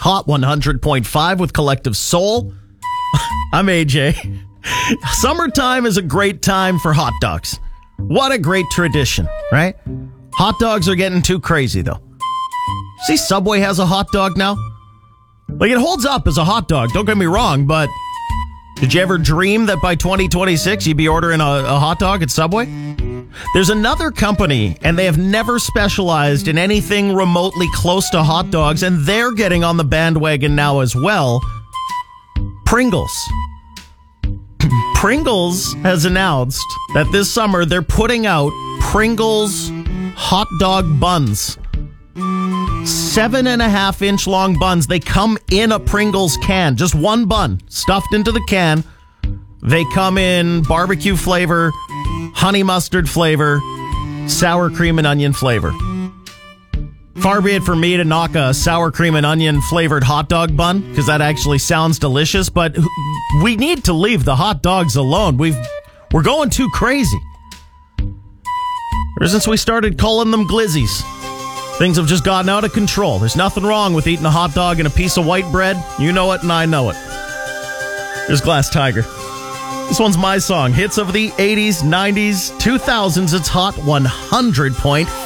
Hot 100.5 with Collective Soul. I'm AJ. Summertime is a great time for hot dogs. What a great tradition, right? Hot dogs are getting too crazy, though. See, Subway has a hot dog now. Like, it holds up as a hot dog, don't get me wrong, but did you ever dream that by 2026 you'd be ordering a hot dog at Subway? There's another company, and they have never specialized in anything remotely close to hot dogs, and they're getting on the bandwagon now as well. Pringles. Pringles has announced that this summer they're putting out Pringles hot dog buns. 7.5-inch long buns. They come in a Pringles can. Just one bun stuffed into the can. They come in barbecue flavor, honey mustard flavor, sour cream and onion flavor. Far be it for me to knock a sour cream and onion flavored hot dog bun, because that actually sounds delicious, but we need to leave the hot dogs alone. We're going too crazy. Ever since we started calling them glizzies, things have just gotten out of control. There's nothing wrong with eating a hot dog and a piece of white bread. You know it and I know it. Here's Glass Tiger. This one's my song. Hits of the 80s, 90s, 2000s. It's Hot 100.5.